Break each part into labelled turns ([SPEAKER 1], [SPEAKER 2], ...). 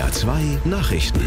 [SPEAKER 1] NDR 2 Nachrichten.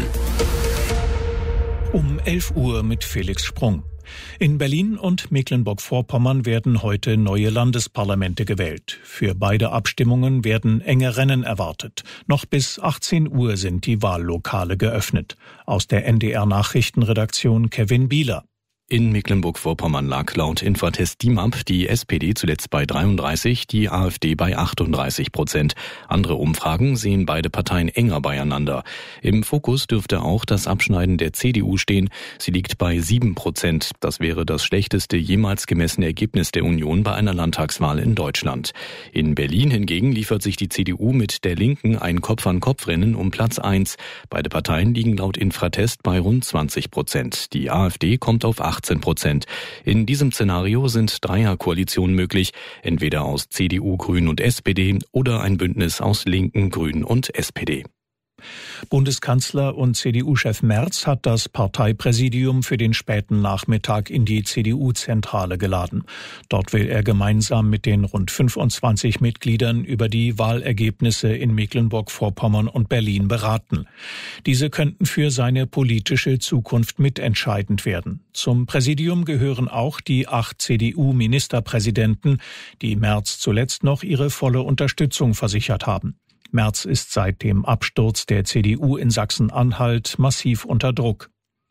[SPEAKER 2] Um 11 Uhr mit Felix Sprung. In Berlin und Mecklenburg-Vorpommern werden heute neue Landesparlamente gewählt. Für beide Abstimmungen werden enge Rennen erwartet. Noch bis 18 Uhr sind die Wahllokale geöffnet. Aus der NDR-Nachrichtenredaktion Kevin Bieler.
[SPEAKER 3] In Mecklenburg-Vorpommern lag laut Infratest DIMAP die SPD zuletzt bei 33, die AfD bei 38%. Andere Umfragen sehen beide Parteien enger beieinander. Im Fokus dürfte auch das Abschneiden der CDU stehen. Sie liegt bei 7%. Das wäre das schlechteste jemals gemessene Ergebnis der Union bei einer Landtagswahl in Deutschland. In Berlin hingegen liefert sich die CDU mit der Linken ein Kopf-an-Kopf-Rennen um Platz 1. Beide Parteien liegen laut Infratest bei rund 20%. Die AfD kommt auf 18%. In diesem Szenario sind Dreierkoalitionen möglich, entweder aus CDU, Grünen und SPD oder ein Bündnis aus Linken, Grünen und SPD.
[SPEAKER 2] Bundeskanzler und CDU-Chef Merz hat das Parteipräsidium für den späten Nachmittag in die CDU-Zentrale geladen. Dort will er gemeinsam mit den rund 25 Mitgliedern über die Wahlergebnisse in Mecklenburg-Vorpommern und Berlin beraten. Diese könnten für seine politische Zukunft mitentscheidend werden. Zum Präsidium gehören auch die 8 CDU-Ministerpräsidenten, die Merz zuletzt noch ihre volle Unterstützung versichert haben. Merz ist seit dem Absturz der CDU in Sachsen-Anhalt massiv unter Druck.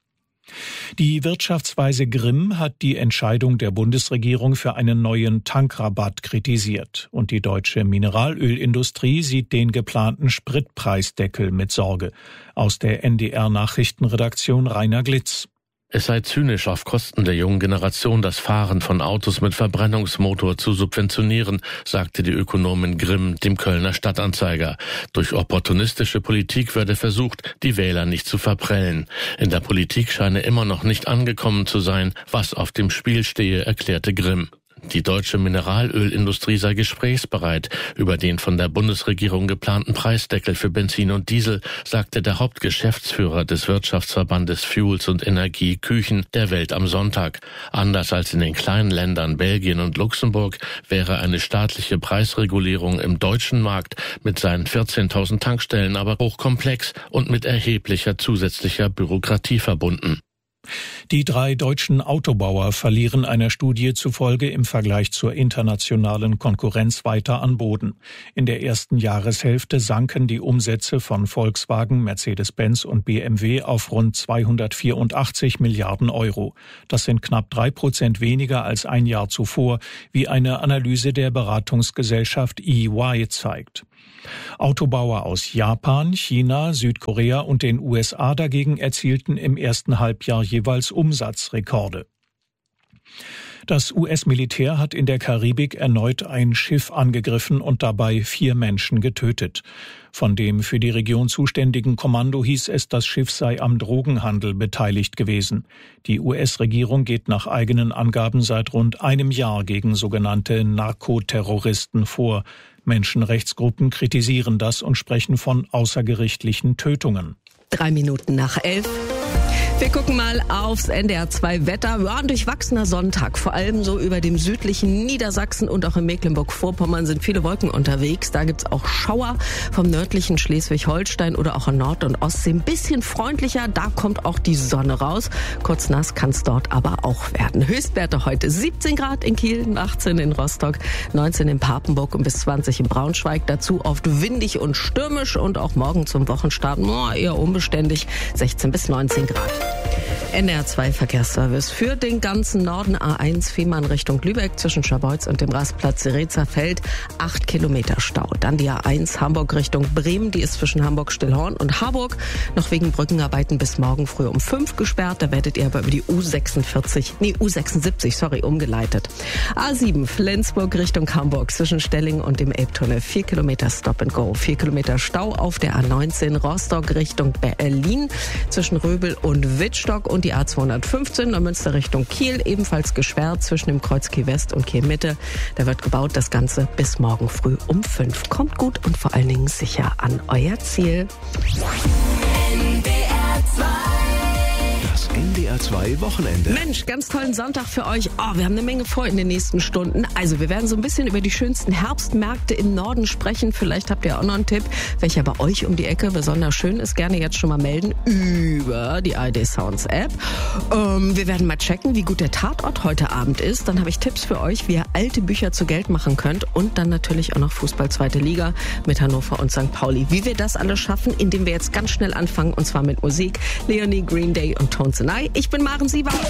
[SPEAKER 2] Die Wirtschaftsweise Grimm hat die Entscheidung der Bundesregierung für einen neuen Tankrabatt kritisiert. Und die deutsche Mineralölindustrie sieht den geplanten Spritpreisdeckel mit Sorge. Aus der NDR-Nachrichtenredaktion Rainer Glitz.
[SPEAKER 4] Es sei zynisch, auf Kosten der jungen Generation das Fahren von Autos mit Verbrennungsmotor zu subventionieren, sagte die Ökonomin Grimm dem Kölner Stadtanzeiger. Durch opportunistische Politik werde versucht, die Wähler nicht zu verprellen. In der Politik scheine immer noch nicht angekommen zu sein, was auf dem Spiel stehe, erklärte Grimm. Die deutsche Mineralölindustrie sei gesprächsbereit über den von der Bundesregierung geplanten Preisdeckel für Benzin und Diesel, sagte der Hauptgeschäftsführer des Wirtschaftsverbandes Fuels und Energie Küchen der Welt am Sonntag. Anders als in den kleinen Ländern Belgien und Luxemburg wäre eine staatliche Preisregulierung im deutschen Markt mit seinen 14.000 Tankstellen aber hochkomplex und mit erheblicher zusätzlicher Bürokratie verbunden.
[SPEAKER 2] Die 3 deutschen Autobauer verlieren einer Studie zufolge im Vergleich zur internationalen Konkurrenz weiter an Boden. In der ersten Jahreshälfte sanken die Umsätze von Volkswagen, Mercedes-Benz und BMW auf rund 284 Milliarden Euro. Das sind knapp 3% weniger als ein Jahr zuvor, wie eine Analyse der Beratungsgesellschaft EY zeigt. Autobauer aus Japan, China, Südkorea und den USA dagegen erzielten im ersten Halbjahr jeweils Umsatzrekorde. Das US-Militär hat in der Karibik erneut ein Schiff angegriffen und dabei 4 Menschen getötet. Von dem für die Region zuständigen Kommando hieß es, das Schiff sei am Drogenhandel beteiligt gewesen. Die US-Regierung geht nach eigenen Angaben seit rund einem Jahr gegen sogenannte Narkoterroristen vor. Menschenrechtsgruppen kritisieren das und sprechen von außergerichtlichen Tötungen.
[SPEAKER 5] 3 Minuten nach 11. Wir gucken mal aufs NDR 2 Wetter. Ja, ein durchwachsener Sonntag. Vor allem so über dem südlichen Niedersachsen und auch in Mecklenburg-Vorpommern sind viele Wolken unterwegs. Da gibt's auch Schauer vom nördlichen Schleswig-Holstein oder auch an Nord- und Ostsee. Ein bisschen freundlicher, da kommt auch die Sonne raus. Kurz nass kann's dort aber auch werden. Höchstwerte heute 17 Grad in Kiel, 18 in Rostock, 19 in Papenburg und bis 20 in Braunschweig. Dazu oft windig und stürmisch und auch morgen zum Wochenstart eher unbeständig, 16 bis 19 Grad. NDR 2 Verkehrsservice für den ganzen Norden. A1 Fehmarn Richtung Lübeck zwischen Scharbeutz und dem Rastplatz Rezerfeld 8 Kilometer Stau. Dann die A1 Hamburg Richtung Bremen, die ist zwischen Hamburg-Stillhorn und Harburg noch wegen Brückenarbeiten bis morgen früh um 5 gesperrt. Da werdet ihr aber über die U76 umgeleitet. A7 Flensburg Richtung Hamburg zwischen Stelling und dem Elbtunnel 4 Kilometer Stop and Go. 4 Kilometer Stau auf der A19 Rostock Richtung Berlin zwischen Röbel und Wittstock und die A215 Neumünster Richtung Kiel ebenfalls gesperrt zwischen dem Kreuz Kiel West und Kiel Mitte. Da wird gebaut, das Ganze bis morgen früh um 5. Kommt gut und vor allen Dingen sicher an euer Ziel.
[SPEAKER 1] Das NDR2 Wochenende.
[SPEAKER 5] Mensch, ganz tollen Sonntag für euch. Oh, wir haben eine Menge vor in den nächsten Stunden. Also wir werden so ein bisschen über die schönsten Herbstmärkte im Norden sprechen. Vielleicht habt ihr auch noch einen Tipp, welcher bei euch um die Ecke besonders schön ist. Gerne jetzt schon mal melden über die ARD Sounds App. Wir werden mal checken, wie gut der Tatort heute Abend ist. Dann habe ich Tipps für euch, wie ihr alte Bücher zu Geld machen könnt. Und dann natürlich auch noch Fußball 2. Liga mit Hannover und St. Pauli. Wie wir das alles schaffen, indem wir jetzt ganz schnell anfangen, und zwar mit Musik. Leonie, Green Day und Tones and I. Ich bin Maren Sieber.